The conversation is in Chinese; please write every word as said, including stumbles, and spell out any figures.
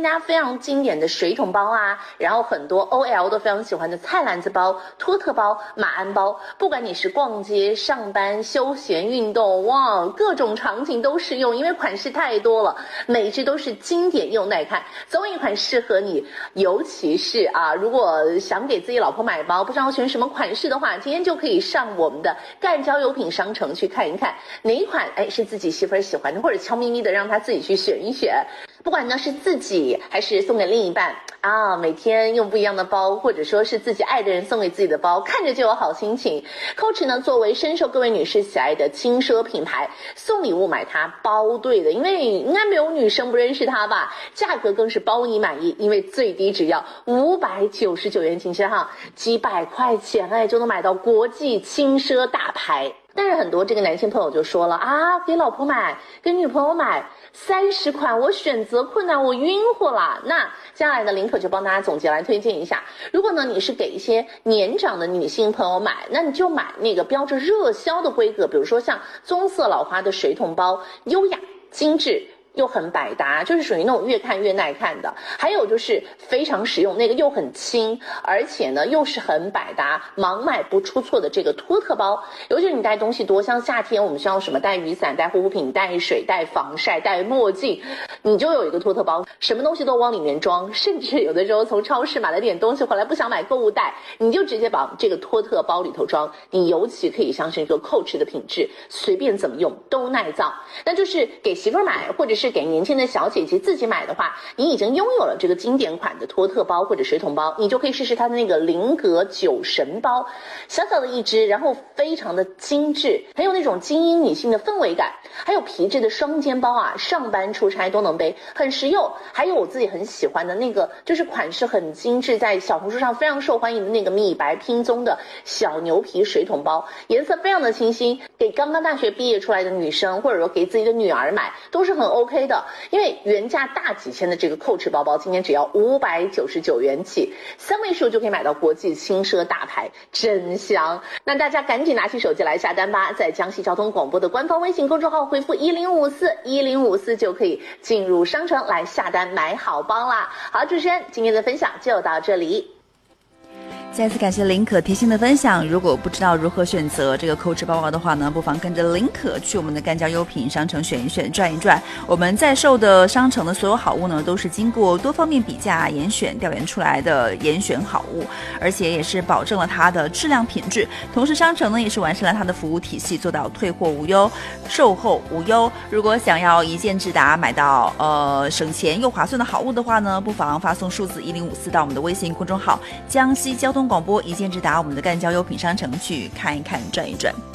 大家非常经典的水桶包啊，然后很多 O L 都非常喜欢的菜篮子包、托特包、马鞍包，不管你是逛街、上班、休闲、运动，哇，各种场景都适用，因为款式太多了，每一只都是经典又耐看，总有一款适合你。尤其是啊，如果想给自己老婆买包，不知道选什么款式的话，今天就可以上我们的赣交优品商城去看一看哪一款哎是自己媳妇儿喜欢的，或者悄咪咪的让她自己去选一选。不管呢是自己还是送给另一半啊，每天用不一样的包，或者说是自己爱的人送给自己的包，看着就有好心情。Coach 呢作为深受各位女士喜爱的轻奢品牌，送礼物买它包对的，因为应该没有女生不认识它吧，价格更是包你满意，因为最低只要五百九十九元，请先哈，几百块钱哎就能买到国际轻奢大牌。但是很多这个男性朋友就说了啊，给老婆买，给女朋友买三十款，我选择困难，我晕乎了。那接下来呢，林可就帮大家总结来推荐一下。如果呢你是给一些年长的女性朋友买，那你就买那个标着热销的规格，比如说像棕色老花的水桶包，优雅精致。又很百搭，就是属于那种越看越耐看的。还有就是非常实用，那个又很轻，而且呢又是很百搭，盲买不出错的这个托特包。尤其是你带东西多，像夏天我们需要什么带雨伞、带护肤品、带水、带防晒、带墨镜，你就有一个托特包，什么东西都往里面装。甚至有的时候从超市买了点东西回来，不想买购物袋，你就直接把这个托特包里头装。你尤其可以相信一个 Coach 的品质，随便怎么用都耐造。那就是给媳妇儿买，或者是是给年轻的小姐姐自己买的话，你已经拥有了这个经典款的托特包或者水桶包，你就可以试试它的那个菱格酒神包，小小的一只，然后非常的精致，很有那种精英女性的氛围感。还有皮质的双肩包啊，上班出差都能背，很实用。还有我自己很喜欢的那个，就是款式很精致，在小红书上非常受欢迎的那个米白拼棕的小牛皮水桶包，颜色非常的清新，给刚刚大学毕业出来的女生，或者说给自己的女儿买都是很 OK。的，因为原价大几千的这个 Coach 包包，今天只要五百九十九元起，三位数就可以买到国际轻奢大牌，真香！那大家赶紧拿起手机来下单吧，在江西交通广播的官方微信公众号回复一零五四一零五四就可以进入商城来下单买好包啦。好，主持人今天的分享就到这里。 再次感谢林可贴心的分享。如果不知道如何选择这个 Coach 包包的话呢，不妨跟着林可去我们的赣交优品商城选一选、转一转。我们在售的商城的所有好物呢，都是经过多方面比价、严选、调研出来的严选好物，而且也是保证了它的质量品质。同时，商城呢也是完善了它的服务体系，做到退货无忧、售后无忧。如果想要一件直达买到呃省钱又划算的好物的话呢，不妨发送数字一零五四到我们的微信公众号江西交通广播一键直达我们的赣交优品商城去看一看、转一转。